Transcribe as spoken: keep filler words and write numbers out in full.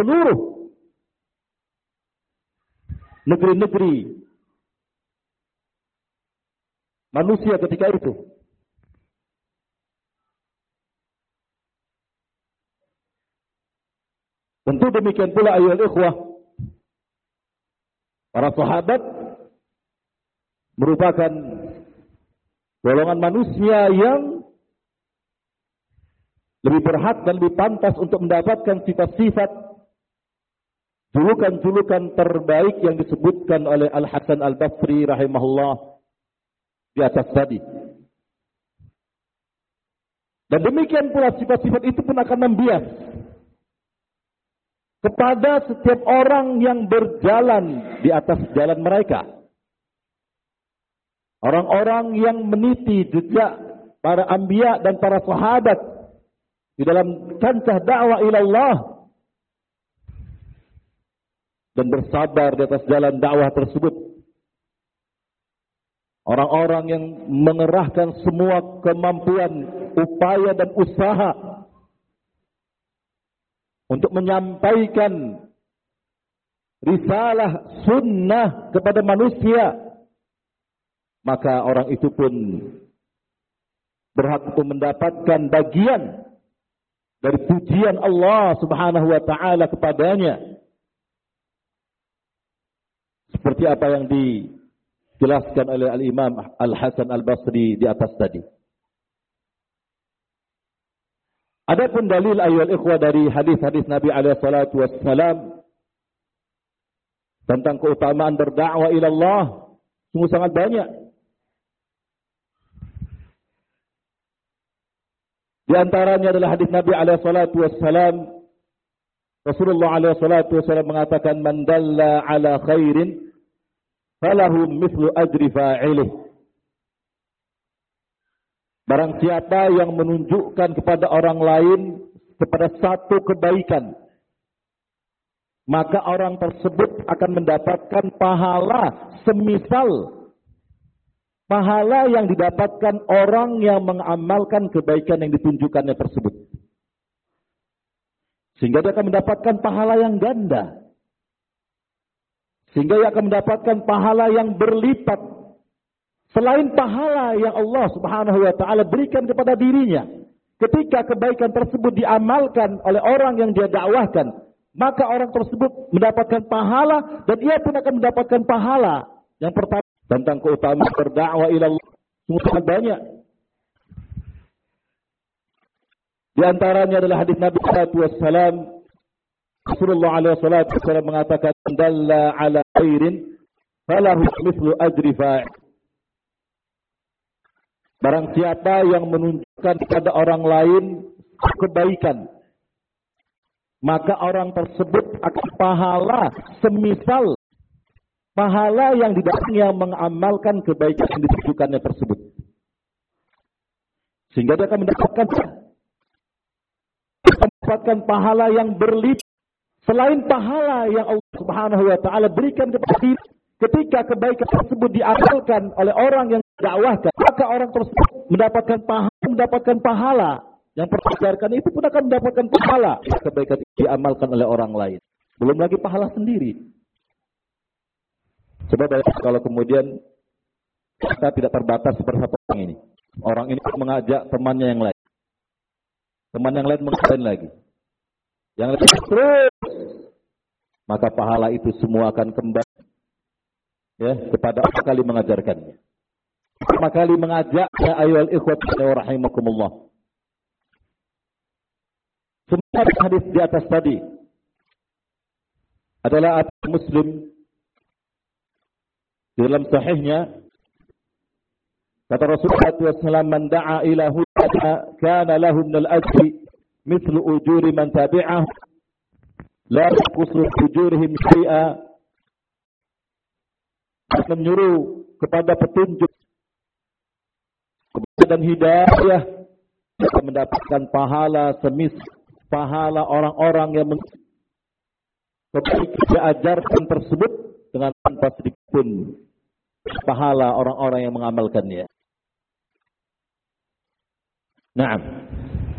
seluruh negeri-negeri manusia ketika itu. Tentu demikian pula ayyuhal ikhwah, para sahabat merupakan golongan manusia yang lebih berhak dan lebih pantas untuk mendapatkan sifat-sifat julukan-julukan terbaik yang disebutkan oleh Al-Hasan Al-Basri rahimahullah di atas tadi. Dan demikian pula sifat-sifat itu pun akan membias kepada setiap orang yang berjalan di atas jalan mereka. Orang-orang yang meniti jejak para anbiya dan para sahabat di dalam kancah dakwah ilallah dan bersabar di atas jalan dakwah tersebut. Orang-orang yang mengerahkan semua kemampuan, upaya dan usaha untuk menyampaikan risalah sunnah kepada manusia, maka orang itu pun berhak untuk mendapatkan bagian dari pujian Allah Subhanahu wa taala kepadanya. Seperti apa yang dijelaskan oleh Al-Imam Al-Hasan Al-Basri di atas tadi. Adapun dalil ayyuhal ikhwah dari hadis-hadis Nabi alaihi salatu wassalam tentang keutamaan berdakwah ila Allah sungguh sangat banyak. Di antaranya adalah hadis Nabi alaihi salatu wassalam, Rasulullah alaihi salatu wassalam mengatakan, man dalla ala khairin falahu mithlu ajri fa'ilih. Barang siapa yang menunjukkan kepada orang lain kepada satu kebaikan, maka orang tersebut akan mendapatkan pahala semisal pahala yang didapatkan orang yang mengamalkan kebaikan yang ditunjukkannya tersebut. Sehingga dia akan mendapatkan pahala yang ganda. Sehingga dia akan mendapatkan pahala yang berlipat. Selain pahala yang Allah Subhanahu wa taala berikan kepada dirinya ketika kebaikan tersebut diamalkan oleh orang yang dia dakwahkan, maka orang tersebut mendapatkan pahala dan ia pun akan mendapatkan pahala. Yang pertama tentang keutamaan berdakwah ila Allah sangat banyak. Di antaranya adalah hadis Nabi sallallahu alaihi wasallam, Rasulullah alaihi wasallam mengatakan, dalla ala khairin falahu mithlu ajri fa'il. Barang siapa yang menunjukkan kepada orang lain kebaikan, maka orang tersebut akan pahala semisal pahala yang didapatnya mengamalkan kebaikan yang ditunjukkannya tersebut. Sehingga dia akan mendapatkan mendapatkan pahala yang berlipat. Selain pahala yang Allah Subhanahu wa taala berikan kepada diri ketika kebaikan tersebut diamalkan oleh orang yang dakwahkan, maka orang tersebut mendapatkan pahala, mendapatkan pahala yang pertukarkan itu pun akan mendapatkan pahala kebaikan diamalkan oleh orang lain. Belum lagi pahala sendiri. Coba bayangkan kalau kemudian kita tidak terbatas seperti satu orang ini. Orang ini mengajak temannya yang lain. Teman yang lain mengajak lagi. Yang lain terus. Maka pahala itu semua akan kembali ya kepada orang kali mengajarkannya. Pertama kali mengajaknya ayyuhal ikhwat wa rahimakumullah. Semua hadis di atas tadi adalah Muslim di dalam sahihnya kata Rasulullah shallallahu alaihi wasallam, man da'a ila huda kana lahu min al-ajri mithlu ujuri man tabi'ahu la yanqusu ujurihim syai'a. Menyuruh kepada petunjuk dan hidayah akan mendapatkan pahala semis pahala orang-orang yang mengikuti diajarkan tersebut dengan tanpa sedikit pun pahala orang-orang yang mengamalkannya. Naam.